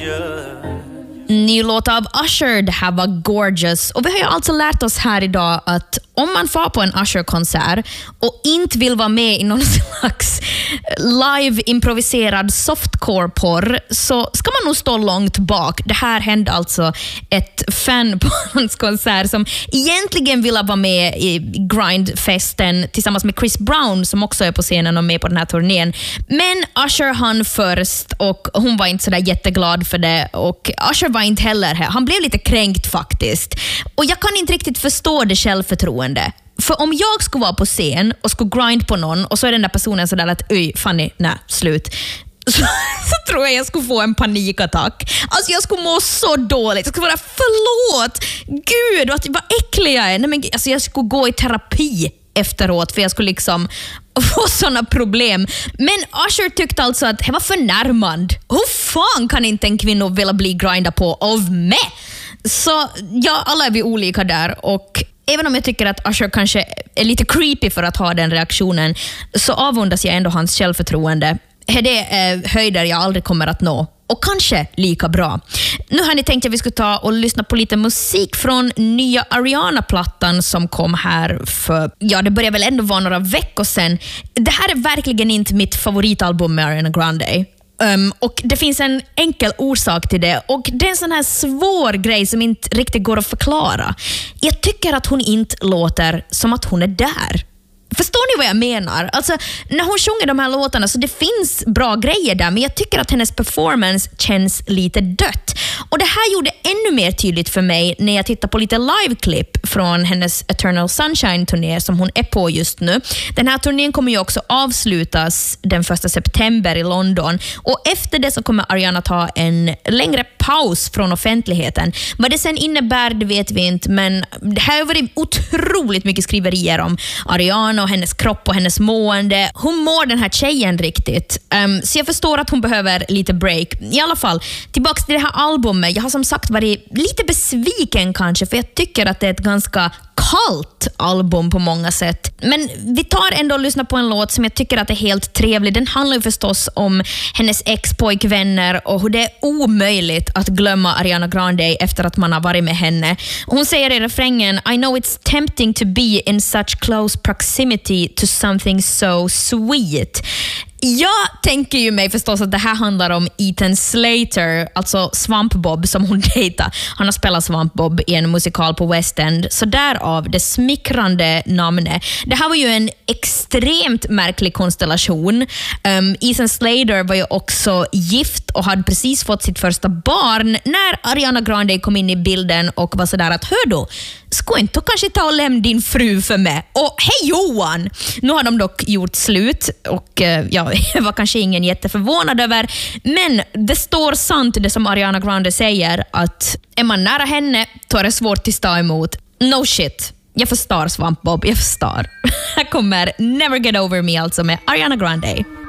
Ny låt av Usher, det här var Gorgeous. Och vi har ju alltså lärt oss här idag att om man får på en Usher-konsert och inte vill vara med i någon slags live-improviserad softcore-porr så ska man nog stå långt bak. Det här hände alltså ett fan på hans konsert som egentligen ville vara med i Grindfesten tillsammans med Chris Brown som också är på scenen och med på den här turnén. Men Usher hann först och hon var inte så där jätteglad för det och Usher var inte heller här. Han blev lite kränkt faktiskt. Och jag kan inte riktigt förstå det självförtroende. För om jag skulle vara på scen och skulle grind på någon och så är den där personen sådär att Fanny, nej, slut. Så tror jag skulle få en panikattack. Alltså jag skulle må så dåligt. Jag skulle vara förlåt. Gud, vad äcklig jag är. Nej, men, alltså jag skulle gå i terapi efteråt för jag skulle liksom få såna problem. Men Usher tyckte alltså att det var förnärmande. Hur fan kan inte en kvinna vilja bli grindad på av mig? Så ja, alla är vi olika där och även om jag tycker att Usher kanske är lite creepy för att ha den reaktionen så avundas jag ändå hans självförtroende. Det är höjder jag aldrig kommer att nå. Och kanske lika bra. Nu har ni tänkt att vi ska ta och lyssna på lite musik från nya Ariana-plattan som kom här för, ja det börjar väl ändå vara några veckor sedan. Det här är verkligen inte mitt favoritalbum med Ariana Grande. Och det finns en enkel orsak till det och det är en sån här svår grej som inte riktigt går att förklara. Jag tycker att hon inte låter som att hon är där. Förstår ni vad jag menar? Alltså, när hon sjunger de här låtarna så det finns bra grejer där, men jag tycker att hennes performance känns lite dött. Och det här gjorde ännu mer tydligt för mig när jag tittar på lite liveklipp från hennes Eternal Sunshine-turné som hon är på just nu. Den här turnén kommer ju också avslutas den 1 september i London. Och efter det så kommer Ariana ta en längre paus från offentligheten. Vad det sen innebär, det vet vi inte, men det här har varit otroligt mycket skriverier om Ariana och hennes kropp och hennes mående. Hon mår den här tjejen riktigt. Så jag förstår att hon behöver lite break. I alla fall, tillbaka till det här albumet. Jag har som sagt varit lite besviken kanske, för jag tycker att det är ett ganska kallt album på många sätt. Men vi tar ändå och lyssnar på en låt som jag tycker att är helt trevlig. Den handlar ju förstås om hennes ex-pojkvänner och hur det är omöjligt att glömma Ariana Grande efter att man har varit med henne. Hon säger i refrängen: I know it's tempting to be in such close proximity to something so sweet. Jag tänker ju mig förstås att det här handlar om Ethan Slater, alltså Swamp Bob som hon dejtar. Han har spelat Swamp Bob i en musikal på West End, så därav det smickrande namnet. Det här var ju en extremt märklig konstellation. Ethan Slater var ju också gift och hade precis fått sitt första barn när Ariana Grande kom in i bilden och var sådär att hör då, ska inte kanske ta och lämna din fru för mig? Och hej Johan! Nu har de dock gjort slut och ja, jag var kanske ingen jätteförvånad över, men det står sant det som Ariana Grande säger, att är man nära henne då är det svårt att stå emot. No shit. Jag förstår Swamp Bob, jag förstår. Här kommer Never Get Over Me alltså med Ariana Grande.